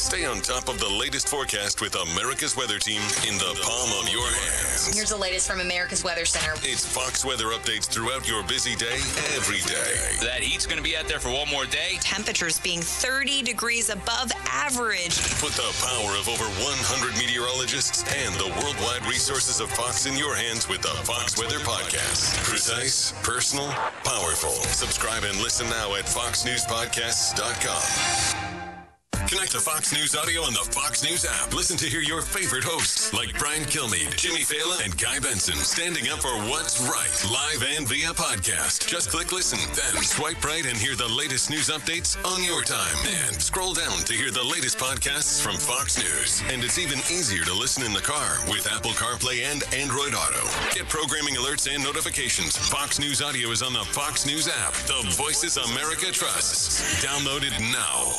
Stay on top of the latest forecast with America's Weather Team in the palm of your hands. Here's the latest from America's Weather Center. It's Fox weather updates throughout your busy day, every day. That heat's going to be out there for one more day. Temperatures being 30 degrees above average. Put the power of over 100 meteorologists and the worldwide resources of Fox in your hands with the Fox Weather Podcast. Precise, personal, powerful. Subscribe and listen now at foxnewspodcasts.com. Connect to Fox News Audio on the Fox News app. Listen to hear your favorite hosts like Brian Kilmeade, Jimmy Fallon, and Guy Benson standing up for what's right, live and via podcast. Just click listen, then swipe right and hear the latest news updates on your time. And scroll down to hear the latest podcasts from Fox News. And it's even easier to listen in the car with Apple CarPlay and Android Auto. Get programming alerts and notifications. Fox News Audio is on the Fox News app. The voices America trusts. Download it now.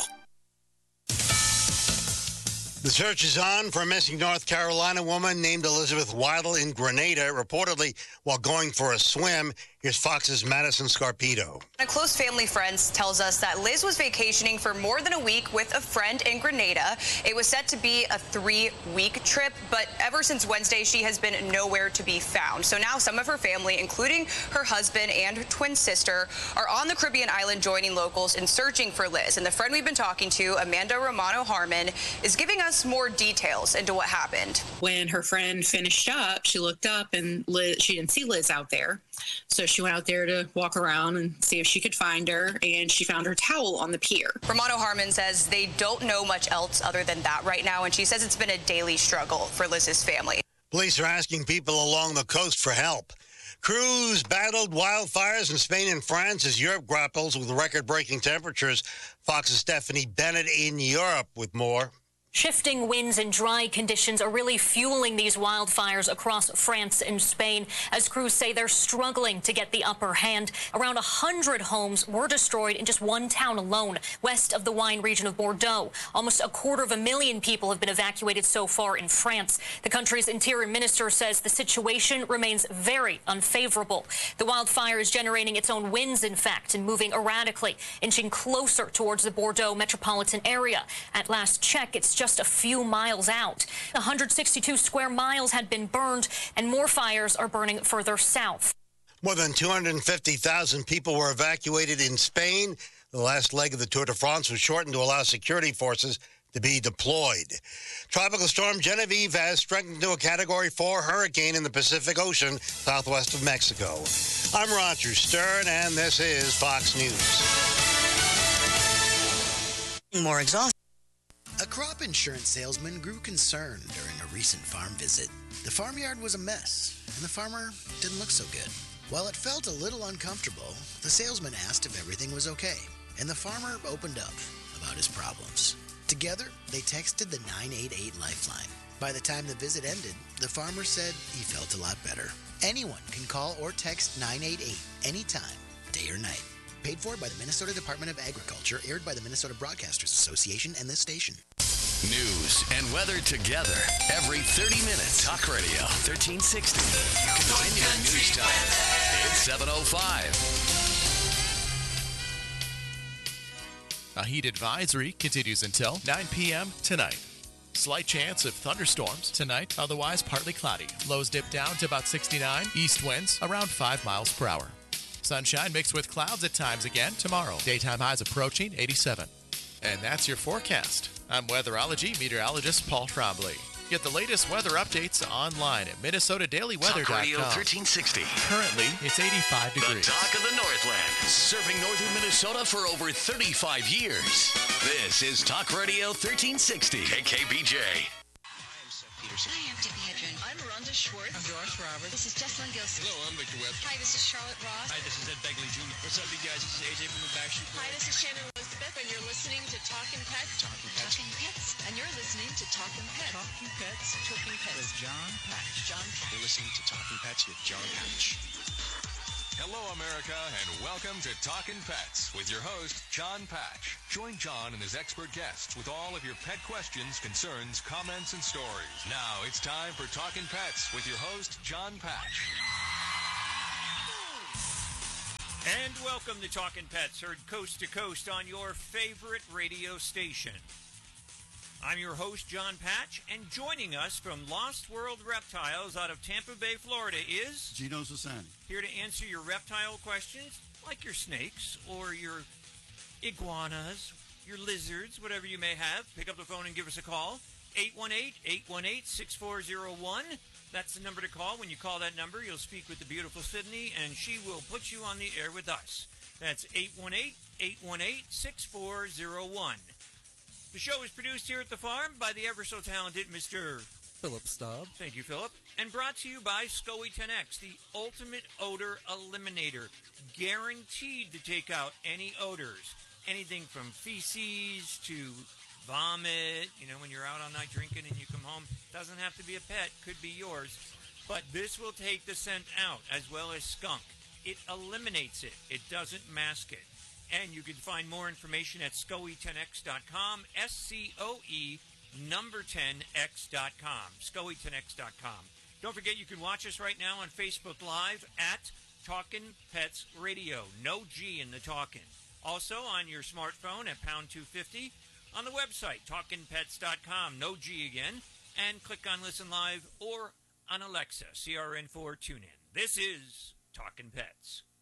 The search is on for a missing North Carolina woman named Elizabeth Weidel in Grenada, reportedly while going for a swim. Here's Fox's Madison Scarpito. A close family friend tells us that Liz was vacationing for more than a week with a friend in Grenada. It was set to be a 3-week trip, but ever since Wednesday, she has been nowhere to be found. So now some of her family, including her husband and her twin sister, are on the Caribbean island joining locals in searching for Liz. And the friend we've been talking to, Amanda Romano Harmon, is giving us more details into what happened. When her friend finished up, she looked up and she didn't see Liz out there. So she went out there to walk around and see if she could find her, and she found her towel on the pier. Romano Harmon says they don't know much else other than that right now, and she says it's been a daily struggle for Liz's family. Police are asking people along the coast for help. Crews battled wildfires in Spain and France as Europe grapples with record-breaking temperatures. Fox's Stephanie Bennett in Europe with more. Shifting winds and dry conditions are really fueling these wildfires across France and Spain, as crews say they're struggling to get the upper hand. Around 100 homes were destroyed in just one town alone, west of the wine region of Bordeaux. Almost 250,000 people have been evacuated so far in France. The country's interior minister says the situation remains very unfavorable. The wildfire is generating its own winds, in fact, and moving erratically, inching closer towards the Bordeaux metropolitan area. At last check, it's just a few miles out. 162 square miles had been burned, and more fires are burning further south. More than 250,000 people were evacuated in Spain. The last leg of the Tour de France was shortened to allow security forces to be deployed. Tropical storm Genevieve has strengthened to a Category 4 hurricane in the Pacific Ocean, southwest of Mexico. I'm Roger Stern, and this is Fox News. More exhausting. A crop insurance salesman grew concerned during a recent farm visit. The farmyard was a mess, and the farmer didn't look so good. While it felt a little uncomfortable, the salesman asked if everything was okay, and the farmer opened up about his problems. Together, they texted the 988 Lifeline. By the time the visit ended, the farmer said he felt a lot better. Anyone can call or text 988 anytime, day or night. Paid for by the Minnesota Department of Agriculture, aired by the Minnesota Broadcasters Association and this station. News and weather together every 30 minutes. Talk Radio 1360. Continuing news time. It's 7:05. A heat advisory continues until 9 p.m. tonight. Slight chance of thunderstorms tonight, otherwise partly cloudy. Lows dip down to about 69. East winds around 5 miles per hour. Sunshine mixed with clouds at times again tomorrow. Daytime highs approaching 87. And that's your forecast. I'm weatherology meteorologist Paul Trombley. Get the latest weather updates online at MinnesotaDailyWeather.com. Talk Radio 1360. Currently, it's 85 degrees. The talk of the Northland. Serving northern Minnesota for over 35 years. This is Talk Radio 1360. KKBJ. Hi, I'm Debbie Hedren. I'm Miranda Schwartz. I'm Josh Roberts. This is Jessalyn Gilson. Hello, I'm Victor Webb. Hi, this is Charlotte Ross. Hi, this is Ed Begley Jr. What's up, you guys? This is AJ from the Backstreet Boys. Hi, this is Shannon Elizabeth, and you're listening to Talkin' Pets. Talkin' Pets. Talkin' Pets. And you're listening to Talkin' Pets. Talking Pets. Talking Pets. With John Patch. John Patch. You're listening to Talking Pets with John Patch. Hello, America, and welcome to Talkin' Pets with your host, John Patch. Join John and his expert guests with all of your pet questions, concerns, comments, and stories. Now it's time for Talkin' Pets with your host, John Patch. And welcome to Talkin' Pets, heard coast to coast on your favorite radio station. I'm your host, John Patch, and joining us from Lost World Reptiles out of Tampa Bay, Florida is... Gino Sassani. Here to answer your reptile questions, like your snakes or your iguanas, your lizards, whatever you may have. Pick up the phone and give us a call. 818-818-6401. That's the number to call. When you call that number, you'll speak with the beautiful Sydney, and she will put you on the air with us. That's 818-818-6401. The show is produced here at the farm by the ever-so-talented Mr. Philip Staub. Thank you, Philip. And brought to you by SCOE 10X, the ultimate odor eliminator. Guaranteed to take out any odors. Anything from feces to vomit. You know, when you're out all night drinking and you come home, doesn't have to be a pet, could be yours. But this will take the scent out, as well as skunk. It eliminates it. It doesn't mask it. And you can find more information at SCOE10X.com, SCOE10X.com, SCOE10X.com. Don't forget you can watch us right now on Facebook Live at Talkin' Pets Radio. No G in the talkin'. Also on your smartphone at pound 250. On the website, TalkinPets.com, no G again. And click on Listen Live or on Alexa, CRN4 TuneIn. This is Talkin' Pets.